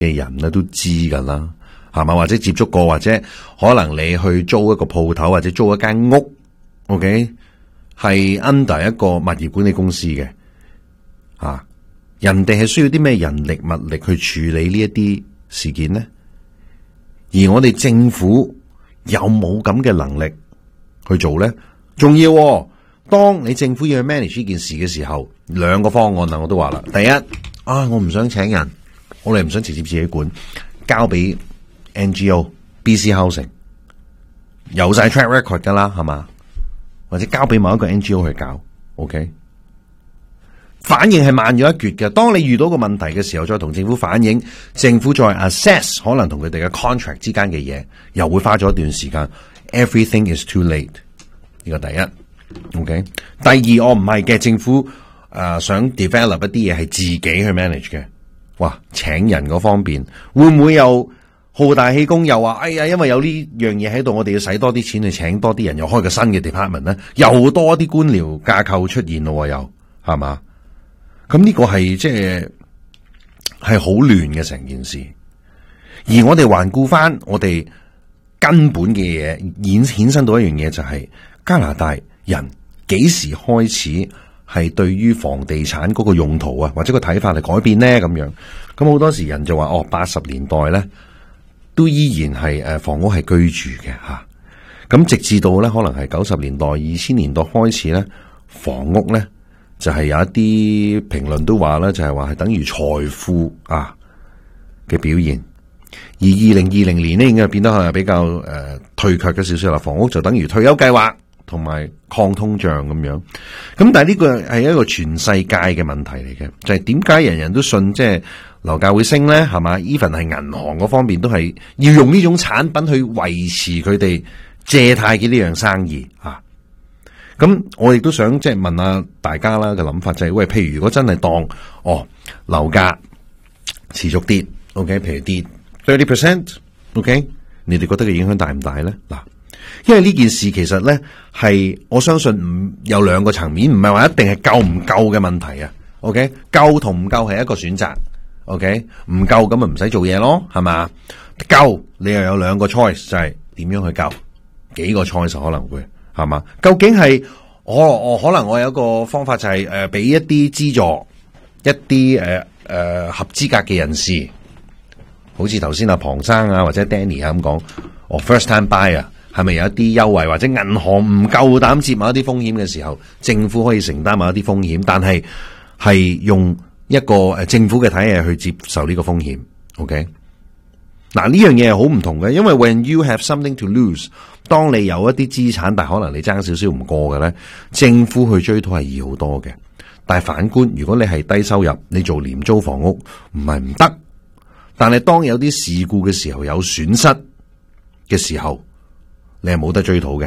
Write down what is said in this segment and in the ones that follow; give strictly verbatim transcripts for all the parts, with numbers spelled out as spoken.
嘅人咧都知噶啦，係嘛？或者接觸過，或者可能你去租一個鋪頭，或者租一間屋 ，OK， 係 under 一個物業管理公司嘅，啊，人哋係需要啲咩人力物力去處理呢一啲事件呢？而我哋政府有冇咁嘅能力去做咧？仲要、哦，當你政府要去 manage 呢件事嘅時候，兩個方案啊，我都話啦。第一，啊，我唔想請人，我哋唔想直接自己管，交俾 N G O、B C Housing 有晒 track record 噶啦，係嘛？或者交俾某一個 N G O 去搞 ，OK？反應係慢咗一橛嘅。當你遇到個問題嘅時候，再同政府反映，政府再 assess 可能同佢哋嘅 contract 之間嘅嘢，又會花咗一段時間。Everything is too late。呢個第一 ，OK。第二，我唔係嘅，政府誒、呃、想 develop 一啲嘢係自己去 manage 嘅。哇，請人嗰方面會唔會又好大氣功？又話哎呀，因為有呢樣嘢喺度，我哋要使多啲錢去請多啲人，又開個新嘅 department 咧，又多啲官僚架構出現咯，又係嘛？咁呢個係即係係好亂嘅成件事，而我哋環顧翻我哋根本嘅嘢，衍衍生到一樣嘢就係、是、加拿大人幾時開始係對於房地產嗰個用途啊，或者個睇法嚟改變呢？咁樣咁好多時人就話哦，八十年代咧都依然係誒房屋係居住嘅吓，咁直至到咧可能係九十年代、二千年代開始咧，房屋咧。就係有一啲評論都話咧，就係話係等於財富啊嘅表現。而二零二零年呢，應該變得係比較誒、呃、退卻嘅少少啦。房屋就等於退休計劃同埋抗通脹咁樣。咁但係呢個係一個全世界嘅問題嚟嘅，就係點解人人都信即係樓價會升咧？係嘛 ？even 係銀行嗰方面都係要用呢種產品去維持佢哋借貸嘅呢樣生意啊。咁我亦都想即係問下大家啦嘅諗法就係、是，喂，譬如如果真係當哦樓價持續跌 ，OK， 譬如跌 thirty percent，OK， 你哋覺得嘅影響大唔大咧？嗱，因為呢件事其實咧係我相信唔有兩個層面，唔係話一定係夠唔夠嘅問題啊。OK， 夠同唔夠係一個選擇。OK， 唔夠咁咪唔使做嘢咯，係嘛？夠你又有兩個 choice 就係點樣去夠，幾個 choice 可能會。係嘛？究竟係我我可能我有一個方法就係誒俾一啲資助一啲誒誒合資格嘅人士，好似頭先阿龐生啊或者 Danny 啊咁講，我 first time buyer 係咪有一啲優惠，或者銀行唔夠膽接某一啲風險嘅時候，政府可以承擔某一啲風險，但係係用一個誒政府嘅體系去接受呢個風險。OK，嗱呢樣嘢係好唔同嘅，因為 when you have something to lose。當你有一啲資產，但可能你爭少少唔過嘅咧，政府去追討係易好多嘅。但係反觀，如果你係低收入，你做廉租房屋唔係唔得，但係當有啲事故嘅時候，有損失嘅時候，你係冇得追討嘅。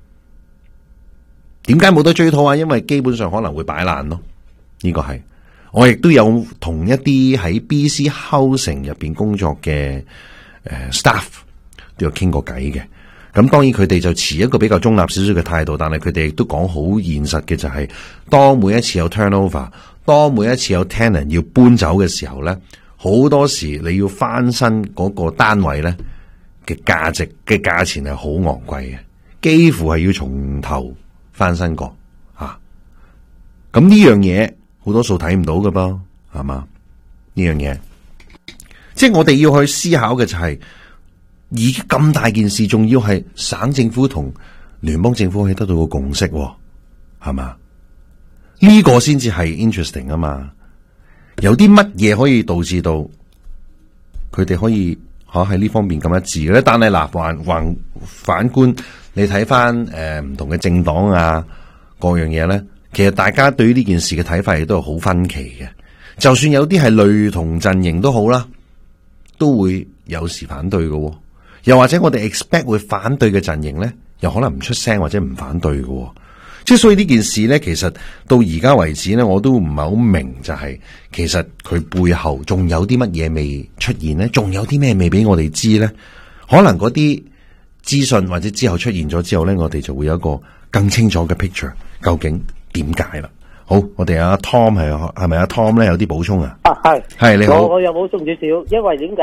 點解冇得追討啊？因為基本上可能會擺爛咯。呢個係我亦都有同一啲喺 B C Housing 入邊工作嘅誒 staff 都有傾過偈嘅。咁當然佢哋就持一個比較中立少少嘅態度，但係佢哋亦都講好現實嘅就係、是，當每一次有 turnover， 當每一次有 tenant 要搬走嘅時候咧，好多時你要翻新嗰個單位咧嘅價值嘅價錢係好昂貴嘅，幾乎係要從頭翻新過啊！咁呢樣嘢好多數睇唔到㗎噃，係嘛？呢樣嘢，即係我哋要去思考嘅就係、是。而咁大件事，仲要係省政府同聯邦政府可以得到個共識，係嘛？呢個先至係 interesting 啊嘛！有啲乜嘢可以導致到佢哋可以吓喺呢方面咁一致嘅咧？但係嗱，還還反觀你睇翻誒唔同嘅政黨啊，各樣嘢咧，其實大家對於呢件事嘅睇法亦都係好分歧嘅。就算有啲係類同陣營都好啦，都會有時反對嘅。又或者我哋 expect 會反對嘅陣營咧，又可能唔出聲或者唔反對嘅，即係所以呢件事咧，其實到而家為止咧，我都唔係好明，就係、是、其實佢背後仲有啲乜嘢未出現咧，仲有啲咩未俾我哋知咧？可能嗰啲資訊或者之後出現咗之後咧，我哋就會有一個更清楚嘅 picture， 究竟點解啦？好，我哋阿 Tom 係係咪阿 Tom 咧有啲補充啊？ 啊係， 係你好， 我我有補充少少，因為點解